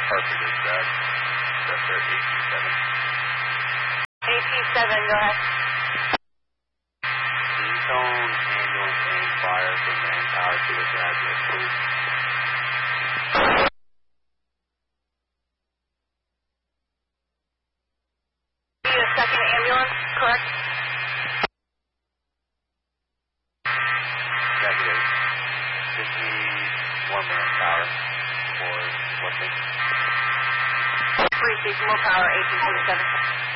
Perfect, is that their AT7? AT7, go ahead. Keystone ambulance and fire for manpower to this address, please. Need a second ambulance, correct? Negative. Just need more manpower for what they... Receive more power, 1847.